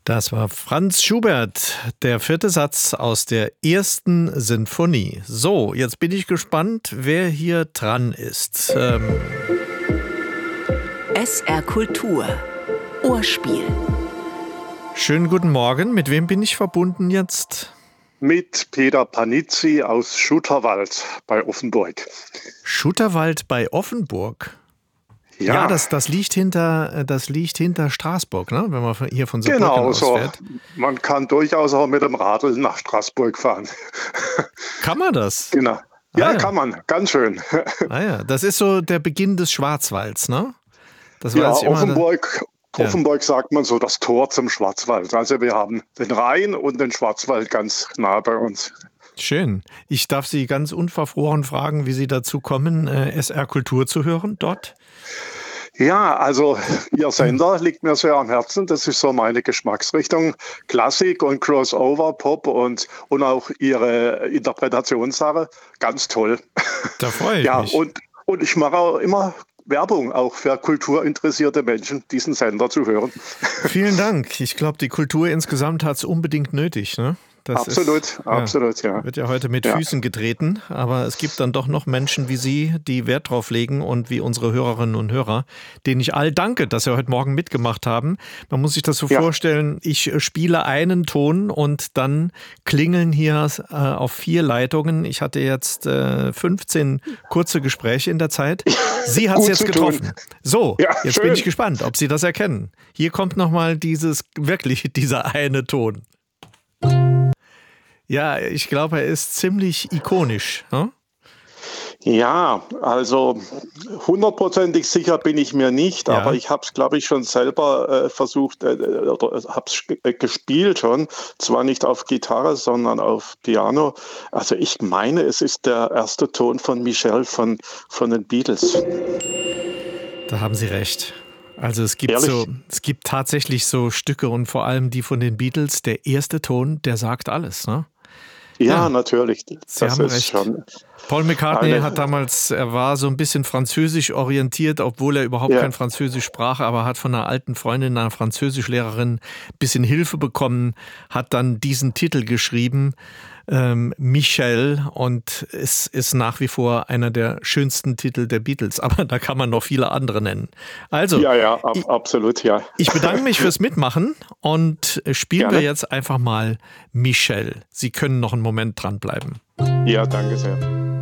Das war Franz Schubert, der 4. Satz aus der 1. Sinfonie. So, jetzt bin ich gespannt, wer hier dran ist. SR Kultur. Ohrspiel. Schönen guten Morgen. Mit wem bin ich verbunden jetzt? Mit Peter Panizzi aus Schutterwald bei Offenburg. Schutterwald bei Offenburg? Ja, das liegt hinter Straßburg, ne? Wenn man hier von Saarbrücken genau aus so. fährt. Man kann durchaus auch mit dem Radl nach Straßburg fahren. Kann man das? Genau. Ja, ja. kann man. Ganz schön. Ah ja, das ist so der Beginn des Schwarzwalds, ne? Das Ja, weiß ich immer. Offenburg sagt man so das Tor zum Schwarzwald. Also wir haben den Rhein und den Schwarzwald ganz nah bei uns. Schön. Ich darf Sie ganz unverfroren fragen, wie Sie dazu kommen, SR Kultur zu hören dort? Ja, also Ihr Sender liegt mir sehr am Herzen. Das ist so meine Geschmacksrichtung. Klassik und Crossover, Pop und auch Ihre Interpretationssache. Ganz toll. Da freue ich mich. Ja, und ich mache auch immer Werbung, auch für kulturinteressierte Menschen, diesen Sender zu hören. Vielen Dank. Ich glaube, die Kultur insgesamt hat es unbedingt nötig, ne? Absolut, ja. Wird ja heute mit Füßen getreten, aber es gibt dann doch noch Menschen wie Sie, die Wert drauf legen und wie unsere Hörerinnen und Hörer, denen ich all danke, dass Sie heute Morgen mitgemacht haben. Man muss sich das so vorstellen, ich spiele einen Ton und dann klingeln hier auf 4 Leitungen. Ich hatte jetzt 15 kurze Gespräche in der Zeit. Sie hat es jetzt getroffen. So, jetzt bin ich gespannt, ob Sie das erkennen. Hier kommt nochmal dieser eine Ton. Ja, ich glaube, er ist ziemlich ikonisch. Hm? Ja, also 100%ig sicher bin ich mir nicht, aber ich habe es, glaube ich, schon selber versucht, oder habe es gespielt schon. Zwar nicht auf Gitarre, sondern auf Piano. Also ich meine, es ist der erste Ton von Michel von den Beatles. Da haben Sie recht. Also es gibt tatsächlich so Stücke und vor allem die von den Beatles, der erste Ton, der sagt alles, ne? Ja, natürlich. Sie haben recht. Schon Paul McCartney er war so ein bisschen französisch orientiert, obwohl er überhaupt kein Französisch sprach, aber hat von einer alten Freundin, einer Französischlehrerin, ein bisschen Hilfe bekommen, hat dann diesen Titel geschrieben, Michel, und es ist nach wie vor einer der schönsten Titel der Beatles, aber da kann man noch viele andere nennen. Also, absolut, ja. Ich bedanke mich fürs Mitmachen und spielen wir jetzt einfach mal Michel. Sie können noch einen Moment dranbleiben. Ja, danke sehr.